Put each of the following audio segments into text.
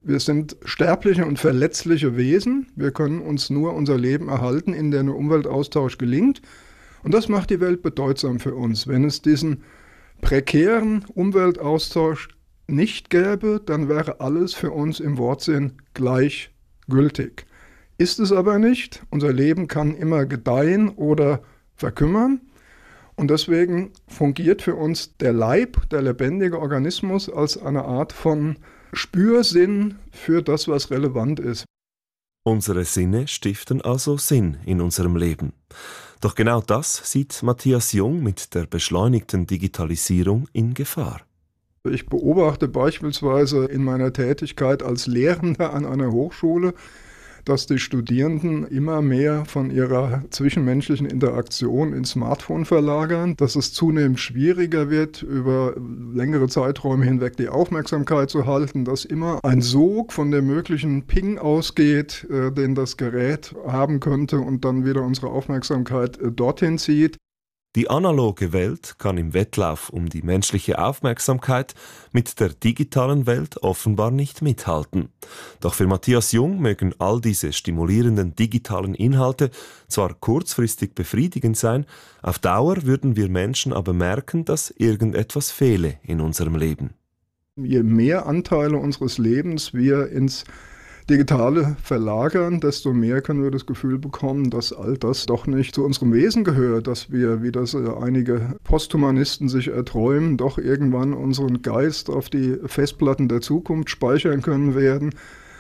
Wir sind sterbliche und verletzliche Wesen. Wir können uns nur unser Leben erhalten, in der ein Umweltaustausch gelingt. Und das macht die Welt bedeutsam für uns. Wenn es diesen prekären Umweltaustausch nicht gäbe, dann wäre alles für uns im Wortsinn gleichgültig. Ist es aber nicht. Unser Leben kann immer gedeihen oder verkümmern. Und deswegen fungiert für uns der Leib, der lebendige Organismus, als eine Art von Spürsinn für das, was relevant ist. Unsere Sinne stiften also Sinn in unserem Leben. Doch genau das sieht Matthias Jung mit der beschleunigten Digitalisierung in Gefahr. Ich beobachte beispielsweise in meiner Tätigkeit als Lehrender an einer Hochschule, dass die Studierenden immer mehr von ihrer zwischenmenschlichen Interaktion ins Smartphone verlagern, dass es zunehmend schwieriger wird, über längere Zeiträume hinweg die Aufmerksamkeit zu halten, dass immer ein Sog von dem möglichen Ping ausgeht, den das Gerät haben könnte und dann wieder unsere Aufmerksamkeit dorthin zieht. Die analoge Welt kann im Wettlauf um die menschliche Aufmerksamkeit mit der digitalen Welt offenbar nicht mithalten. Doch für Matthias Jung mögen all diese stimulierenden digitalen Inhalte zwar kurzfristig befriedigend sein, auf Dauer würden wir Menschen aber merken, dass irgendetwas fehle in unserem Leben. Je mehr Anteile unseres Lebens wir ins Digitale verlagern, desto mehr können wir das Gefühl bekommen, dass all das doch nicht zu unserem Wesen gehört, dass wir, wie das einige Posthumanisten sich erträumen, doch irgendwann unseren Geist auf die Festplatten der Zukunft speichern können werden.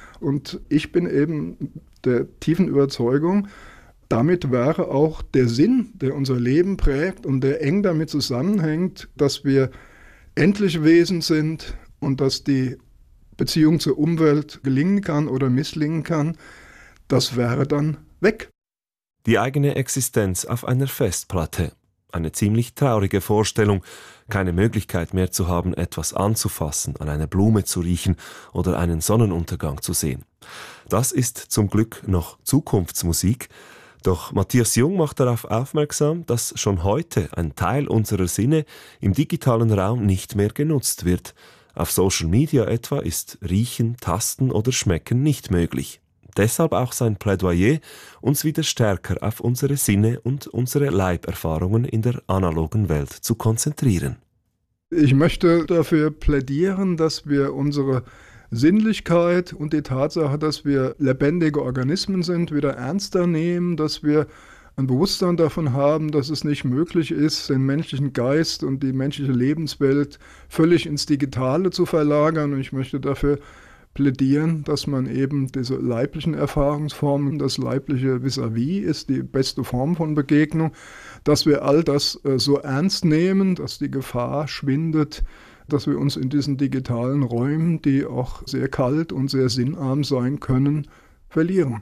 Und ich bin eben der tiefen Überzeugung, damit wäre auch der Sinn, der unser Leben prägt und der eng damit zusammenhängt, dass wir endliche Wesen sind und dass die Beziehung zur Umwelt gelingen kann oder misslingen kann, das wäre dann weg. Die eigene Existenz auf einer Festplatte. Eine ziemlich traurige Vorstellung, keine Möglichkeit mehr zu haben, etwas anzufassen, an einer Blume zu riechen oder einen Sonnenuntergang zu sehen. Das ist zum Glück noch Zukunftsmusik, doch Matthias Jung macht darauf aufmerksam, dass schon heute ein Teil unserer Sinne im digitalen Raum nicht mehr genutzt wird. Auf Social Media etwa ist Riechen, Tasten oder Schmecken nicht möglich. Deshalb auch sein Plädoyer, uns wieder stärker auf unsere Sinne und unsere Leiberfahrungen in der analogen Welt zu konzentrieren. Ich möchte dafür plädieren, dass wir unsere Sinnlichkeit und die Tatsache, dass wir lebendige Organismen sind, wieder ernster nehmen, dass wir ein Bewusstsein davon haben, dass es nicht möglich ist, den menschlichen Geist und die menschliche Lebenswelt völlig ins Digitale zu verlagern. Und ich möchte dafür plädieren, dass man eben diese leiblichen Erfahrungsformen, das leibliche Vis-à-vis ist die beste Form von Begegnung, dass wir all das so ernst nehmen, dass die Gefahr schwindet, dass wir uns in diesen digitalen Räumen, die auch sehr kalt und sehr sinnarm sein können, verlieren.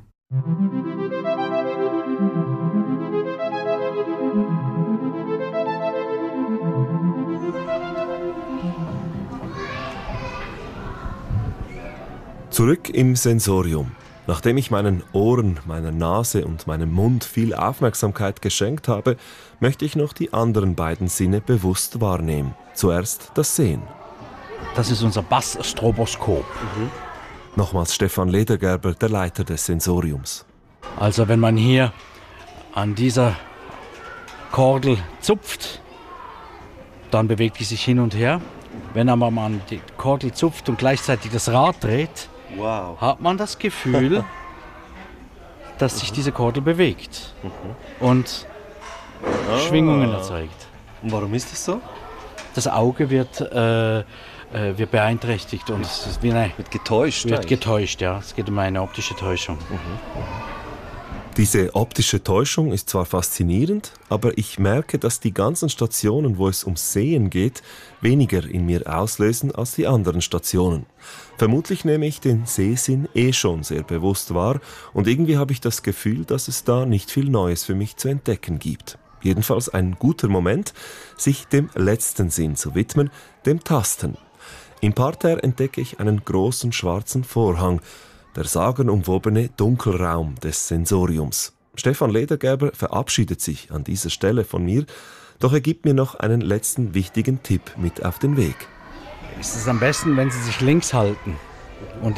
Zurück im Sensorium. Nachdem ich meinen Ohren, meiner Nase und meinem Mund viel Aufmerksamkeit geschenkt habe, möchte ich noch die anderen beiden Sinne bewusst wahrnehmen. Zuerst das Sehen. Das ist unser Bass-Stroboskop. Nochmals Stefan Ledergerber, der Leiter des Sensoriums. Also wenn man hier an dieser Kordel zupft, dann bewegt die sich hin und her. Wenn aber man die Kordel zupft und gleichzeitig das Rad dreht, hat man das Gefühl, dass sich diese Kordel bewegt und Schwingungen erzeugt. Und warum ist das so? Das Auge wird beeinträchtigt und es ist wird getäuscht. Ja. Es geht um eine optische Täuschung. Diese optische Täuschung ist zwar faszinierend, aber ich merke, dass die ganzen Stationen, wo es ums Sehen geht, weniger in mir auslösen als die anderen Stationen. Vermutlich nehme ich den Sehsinn schon sehr bewusst wahr und irgendwie habe ich das Gefühl, dass es da nicht viel Neues für mich zu entdecken gibt. Jedenfalls ein guter Moment, sich dem letzten Sinn zu widmen, dem Tasten. Im Parterre entdecke ich einen großen schwarzen Vorhang, der sagenumwobene Dunkelraum des Sensoriums. Stefan Ledergerber verabschiedet sich an dieser Stelle von mir, doch er gibt mir noch einen letzten wichtigen Tipp mit auf den Weg. Es ist am besten, wenn Sie sich links halten und